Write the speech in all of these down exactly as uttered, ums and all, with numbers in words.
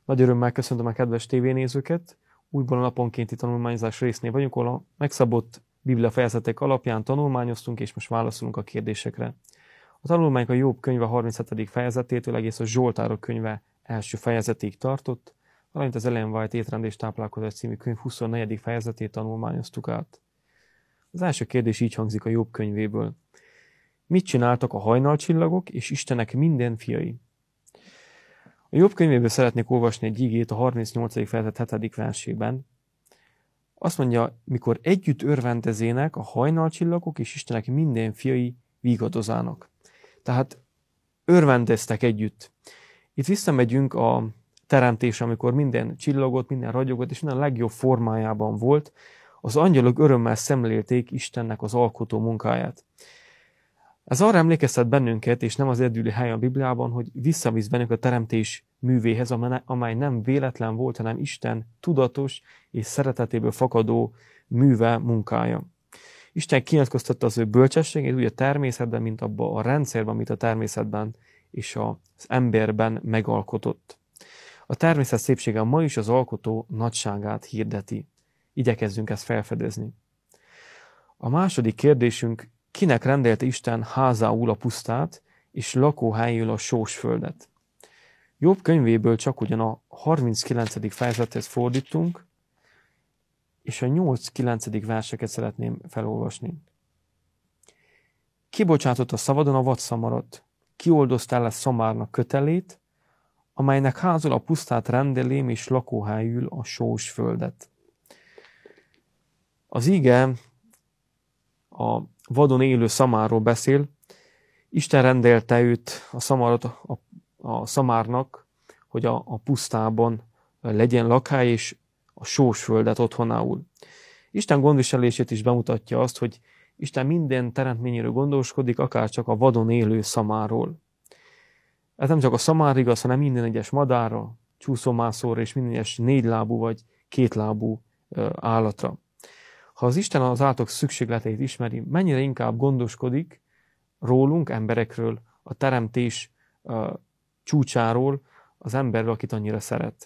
Nagy örömmel köszöntöm a kedves tévénézőket. Újból a naponkénti tanulmányozás résznél vagyunk, ahol a megszabott Biblia fejezetek alapján tanulmányoztunk, és most válaszolunk a kérdésekre. A tanulmányok a Jobb könyve harminchetedik fejezetétől egész a Zsoltárok könyve első fejezetig tartott, valamint az Ellen White Étrend és táplálkozás című könyv huszonnegyedik fejezetét tanulmányoztuk át. Az első kérdés így hangzik a Jobb könyvéből. Mit csináltak a hajnalcsillagok és Istenek minden fiai? A Jobb könyvéből szeretnék olvasni egy igét a harmincnyolcadik fejezet hetedik versében. Azt mondja, mikor együtt örvendezének a hajnalcsillagok és Istenek minden fiai vigadozának. Tehát örvendeztek együtt. Itt visszamegyünk a teremtésre, amikor minden csillagot, minden ragyogott és minden legjobb formájában volt. Az angyalok örömmel szemlélték Istennek az alkotó munkáját. Ez arra emlékeztet bennünket, és nem az egyedüli hely a Bibliában, hogy visszavisz bennünket a teremtés művéhez, amely nem véletlen volt, hanem Isten tudatos és szeretetéből fakadó műve, munkája. Isten kinyilatkoztatta az ő bölcsességét úgy a természetben, mint abban a rendszerben, amit a természetben és az emberben megalkotott. A természet szépsége ma is az alkotó nagyságát hirdeti. Igyekezzünk ezt felfedezni. A második kérdésünk, kinek rendelte Isten házául a pusztát, és lakóhelyül a sós földet? Jobb könyvéből csak ugyan a harminckilencedik fejezethez fordítunk, és a nyolc-kilencedik verseket szeretném felolvasni. Kibocsátott a szabadon a vadszamarat, kioldoztál le szamárnak kötelét, amelynek házul a pusztát rendelém, és lakóhelyül a sós földet. Az ige a vadon élő szamárról beszél. Isten rendelte őt, a szamarat, a, a szamárnak, hogy a, a pusztában legyen lakhely, és a sós földet otthonául. Isten gondviselését is bemutatja azt, hogy Isten minden teremtményéről gondoskodik, akár csak a vadon élő szamárról. Ez nem csak a szamár igaz, hanem minden egyes madárra, csúszómászóra és minden egyes négylábú vagy kétlábú állatra. Ha az Isten az állatok szükségleteit ismeri, mennyire inkább gondoskodik rólunk, emberekről, a teremtés uh, csúcsáról, az emberről, akit annyira szeret.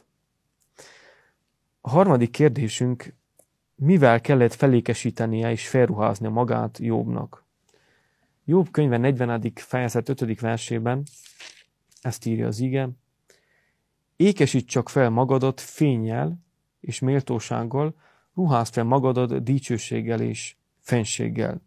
A harmadik kérdésünk, mivel kellett felékesítenie és felruháznia magát Jobbnak? Jobb könyve negyvenedik fejezet ötödik versében ezt írja az ige. Ékesíts csak fel magadat fénnyel és méltósággal, ruházd fel magadat dicsőséggel és fenséggel.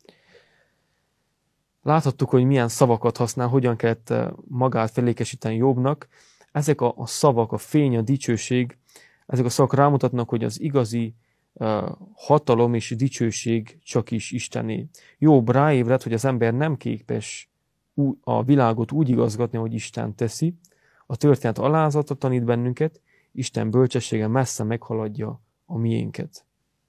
Láthattuk, hogy milyen szavakat használ, hogyan kellett magát felékesíteni Jobbnak. Ezek a, a szavak, a fény, a dicsőség, ezek a szavak rámutatnak, hogy az igazi uh, hatalom és dicsőség csak is Istené. Jobb ráébred, hogy az ember nem képes a világot úgy igazgatni, hogy Isten teszi. A történet alázatot tanít bennünket, Isten bölcsessége messze meghaladja a miénket.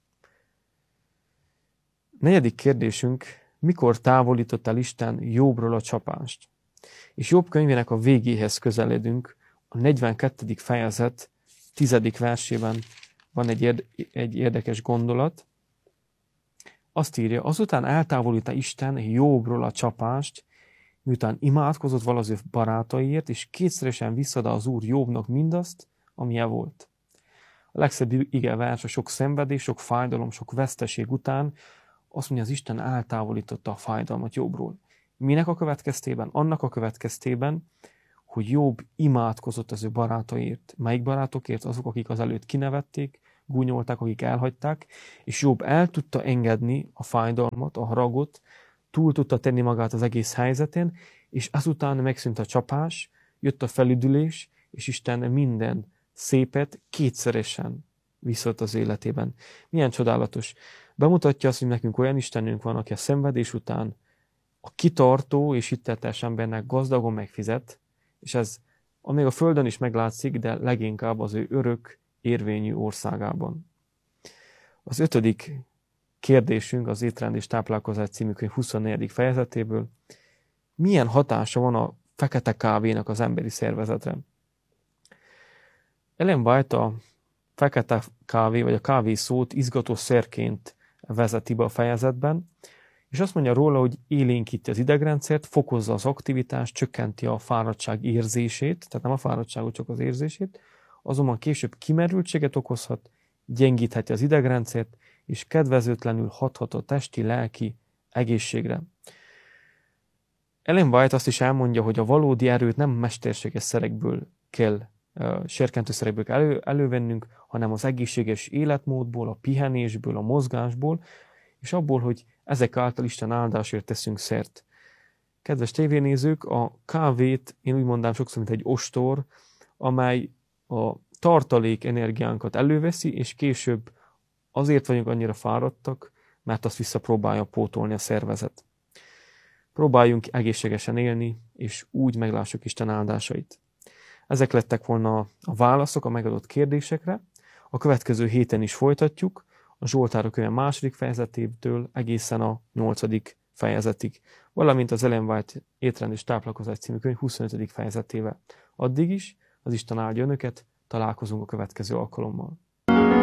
Negyedik kérdésünk, mikor távolított el Isten Jobbról a csapást? És Jobb könyvének a végéhez közeledünk, a negyvenkettedik fejezet tizedik versében van egy, érde, egy érdekes gondolat. Azt írja, azután eltávolítta Isten Jobbról a csapást, miután imádkozott vala az ő barátaiért, és kétszeresen visszadá az Úr Jobbnak mindazt, amilyen volt. A legszebb igevers, a sok szenvedés, sok fájdalom, sok veszteség után azt mondja, az Isten eltávolította a fájdalmat Jobbról. Minek a következtében? Annak a következtében, hogy Jobb imádkozott az ő barátaiért. Melyik barátokért? Azok, akik az előtt kinevették, gúnyolták, akik elhagyták, és Jobb el tudta engedni a fájdalmat, a haragot, túl tudta tenni magát az egész helyzeten, és azután megszűnt a csapás, jött a felüdülés, és Isten minden szépet kétszeresen visszaadta az életében. Milyen csodálatos. Bemutatja azt, hogy nekünk olyan Istenünk van, aki a szenvedés után a kitartó és hitteltes embernek gazdagon megfizet, és ez amíg a földön is meglátszik, de leginkább az ő örök érvényű országában. Az ötödik kérdésünk az Étrend és táplálkozás című könyv huszonnegyedik fejezetéből. Milyen hatása van a fekete kávénak az emberi szervezetre? Ellen White a fekete kávé, vagy a kávé szót izgató szerként vezeti be a fejezetben, és azt mondja róla, hogy élénkíti az idegrendszert, fokozza az aktivitást, csökkenti a fáradtság érzését, tehát nem a fáradtságot, csak az érzését, azonban később kimerültséget okozhat, gyengítheti az idegrendszert, és kedvezőtlenül hathat a testi, lelki egészségre. Ellen White azt is elmondja, hogy a valódi erőt nem mesterséges szerekből kell, uh, serkentőszerekből kell elő, elővennünk, hanem az egészséges életmódból, a pihenésből, a mozgásból, és abból, hogy ezek által Isten áldásért teszünk szert. Kedves tévénézők, a kávét én úgy mondám sokszor, mint egy ostor, amely a tartalék energiánkat előveszi, és később azért vagyunk annyira fáradtak, mert azt visszapróbálja pótolni a szervezet. Próbáljunk egészségesen élni, és úgy meglássuk Isten áldásait. Ezek lettek volna a válaszok a megadott kérdésekre. A következő héten is folytatjuk, a Zsoltárok könyve második fejezetétől egészen a nyolcadik fejezetig, valamint az Ellen White Étrend és táplálkozás című könyv huszonötödik fejezetével. Addig is az Isten áldja önöket, találkozunk a következő alkalommal.